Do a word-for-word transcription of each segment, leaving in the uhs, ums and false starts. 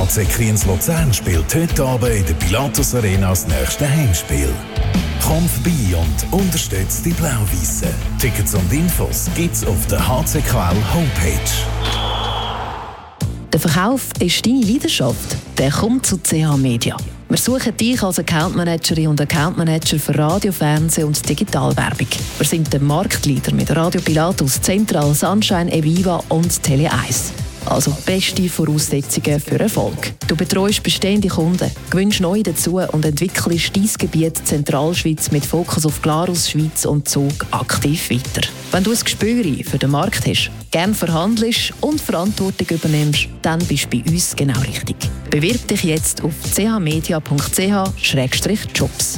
H C Kriens Luzern spielt heute Abend in der Pilatus Arena das nächste Heimspiel. Komm vorbei und unterstützt die Blau-Weissen. Tickets und Infos gibt's auf der H C K L Homepage. Der Verkauf ist deine Leidenschaft. Der kommt zu C H Media. Wir suchen dich als Accountmanagerin und Accountmanager für Radio, Fernsehen und Digitalwerbung. Wir sind der Marktleader mit Radio Pilatus, Central, Sunshine, Eviva und Tele eins. Also beste Voraussetzungen für Erfolg. Du betreust bestehende Kunden, gewinnst neue dazu und entwickelst dein Gebiet Zentralschweiz mit Fokus auf Glarus, Schweiz und Zug aktiv weiter. Wenn du ein Gespür für den Markt hast, gerne verhandelst und Verantwortung übernimmst, dann bist du bei uns genau richtig. Bewirb dich jetzt auf c h media punkt c h slash jobs.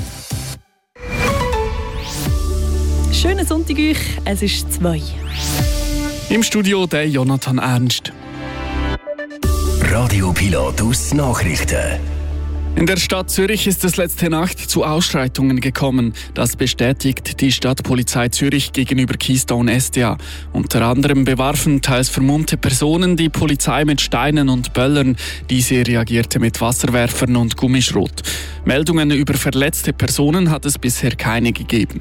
Schönen Sonntag euch, es ist zwei. Im Studio der Jonathan Ernst. Radio Pilatus Nachrichten. In der Stadt Zürich ist es letzte Nacht zu Ausschreitungen gekommen. Das bestätigt die Stadtpolizei Zürich gegenüber Keystone S D A. Unter anderem bewarfen teils vermummte Personen die Polizei mit Steinen und Böllern. Diese reagierte mit Wasserwerfern und Gummischrot. Meldungen über verletzte Personen hat es bisher keine gegeben.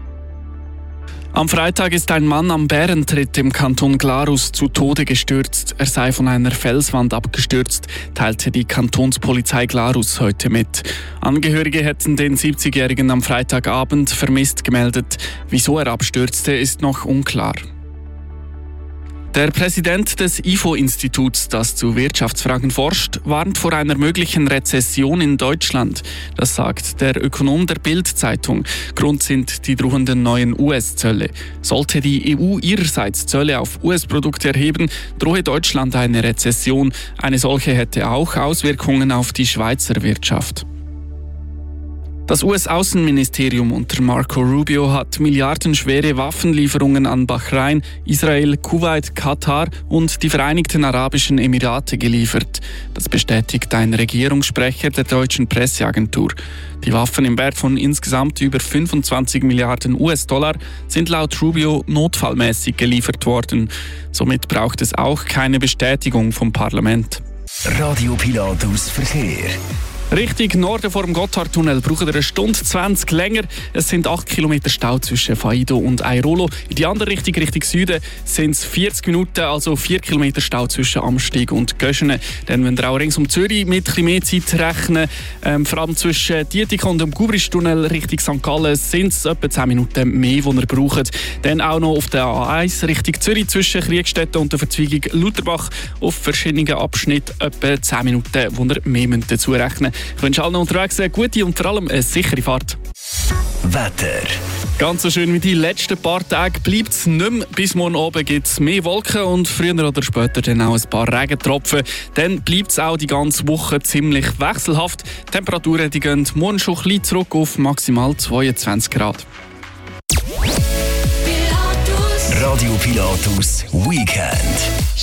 Am Freitag ist ein Mann am Bärentritt im Kanton Glarus zu Tode gestürzt. Er sei von einer Felswand abgestürzt, teilte die Kantonspolizei Glarus heute mit. Angehörige hätten den siebzigjährigen am Freitagabend vermisst gemeldet. Wieso er abstürzte, ist noch unklar. Der Präsident des I F O-Instituts, das zu Wirtschaftsfragen forscht, warnt vor einer möglichen Rezession in Deutschland. Das sagt der Ökonom der Bild-Zeitung. Grund sind die drohenden neuen U S-Zölle. Sollte die E U ihrerseits Zölle auf U S-Produkte erheben, drohe Deutschland eine Rezession. Eine solche hätte auch Auswirkungen auf die Schweizer Wirtschaft. Das U S-Außenministerium unter Marco Rubio hat milliardenschwere Waffenlieferungen an Bahrain, Israel, Kuwait, Katar und die Vereinigten Arabischen Emirate geliefert. Das bestätigt ein Regierungssprecher der deutschen Presseagentur. Die Waffen im Wert von insgesamt über fünfundzwanzig Milliarden U S-Dollar sind laut Rubio notfallmäßig geliefert worden. Somit braucht es auch keine Bestätigung vom Parlament. Radio Pilatus Verkehr. Richtung Norden vor dem Gotthardtunnel braucht ihr eine Stunde zwanzig länger. Es sind acht Kilometer Stau zwischen Faido und Airolo. In die andere Richtung, Richtung Süden, sind es vierzig Minuten, also vier Kilometer Stau zwischen Amstig und Göschene. Dann wenn ihr auch rings um Zürich mit etwas mehr Zeit rechnen, ähm, vor allem zwischen Dietikon und dem Gubristunnel Richtung Sankt Gallen, sind es etwa zehn Minuten mehr, die ihr braucht. Dann auch noch auf der A eins Richtung Zürich zwischen Kriegstetten und der Verzweigung Lutherbach auf verschiedenen Abschnitten etwa zehn Minuten, die ihr mehr dazu rechnen müsst. Ich wünsche allen unterwegs eine gute und vor allem eine sichere Fahrt. Wetter. Ganz so schön wie die letzten paar Tage bleibt es nicht mehr. Bis morgen oben gibt es mehr Wolken und früher oder später dann auch ein paar Regentropfen. Dann bleibt es auch die ganze Woche ziemlich wechselhaft. Die Temperaturen die gehen morgen schon ein bisschen zurück auf maximal zweiundzwanzig Grad. Radio Pilatus Weekend.